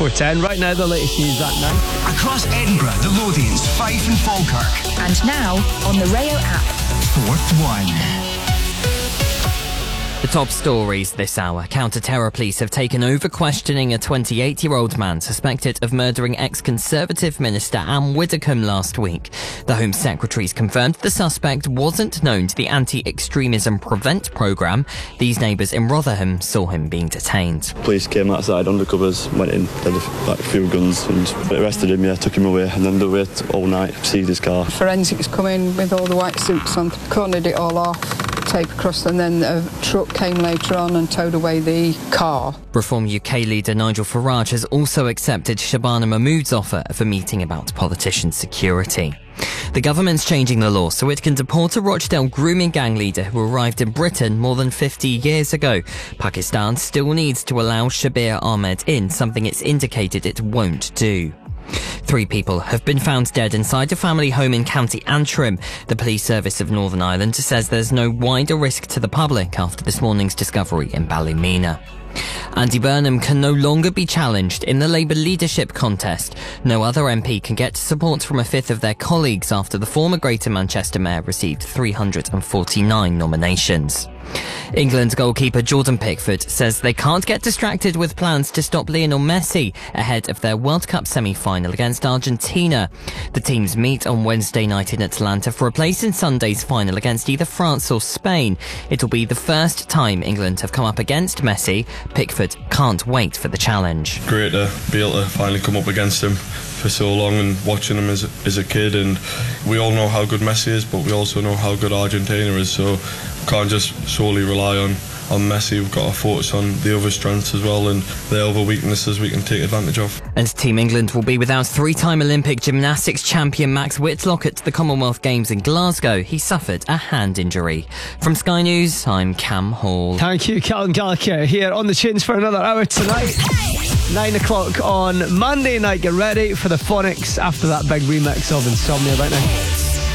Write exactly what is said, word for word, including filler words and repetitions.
before ten. Right now, the latest news at nine. Across Edinburgh, the Lothians, Fife and Falkirk. And now on the Rayo app. Fourth One. The top stories this hour. Counter-terror police have taken over questioning a twenty-eight-year-old man suspected of murdering ex-Conservative Minister Anne Widdecombe last week. The Home Secretary's confirmed the suspect wasn't known to the Anti-Extremism Prevent programme. These neighbours in Rotherham saw him being detained. Police came outside, undercovers, went in, had a, like, a few guns and arrested him, yeah, took him away, and then they waited all night, seized his car. Forensics come in with all the white suits on, cornered it all off, tape across, and then a truck came later on and towed away the car. Reform U K leader Nigel Farage has also accepted Shabana Mahmood's offer of a meeting about politician security. The government's changing the law so it can deport a Rochdale grooming gang leader who arrived in Britain more than fifty years ago. Pakistan still needs to allow Shabir Ahmed in, something it's indicated it won't do. Three people have been found dead inside a family home in County Antrim. The police service of Northern Ireland says there's no wider risk to the public after this morning's discovery in Ballymena. Andy Burnham can no longer be challenged in the Labour leadership contest. No other M P can get support from a fifth of their colleagues after the former Greater Manchester Mayor received three hundred forty-nine nominations. England goalkeeper Jordan Pickford says they can't get distracted with plans to stop Lionel Messi ahead of their World Cup semi-final against Argentina. The teams meet on Wednesday night in Atlanta for a place in Sunday's final against either France or Spain. It'll be the first time England have come up against Messi. Pickford can't wait for the challenge. Great to be able to finally come up against him for so long and watching him as, as a kid, and we all know how good Messi is, but we also know how good Argentina is, so we can't just solely rely on, on Messi. We've got to focus on the other strengths as well, and the other weaknesses we can take advantage of. And Team England will be without three-time Olympic gymnastics champion Max Whitlock at the Commonwealth Games in Glasgow. He suffered a hand injury. From Sky News, I'm Cam Hall. Thank you, Callum Gallagher, here on the Tunes for another hour tonight. Nine o'clock on Monday night. Get ready for the Phonics after that big remix of Insomnia right now.